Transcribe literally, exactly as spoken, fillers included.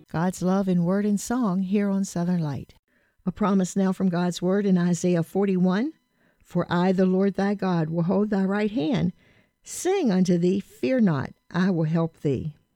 God's love in word and song here on Southern Light. A promise now from God's word in Isaiah forty-one. For I, the Lord thy God, will hold thy right hand. Sing unto thee, fear not, I will help thee.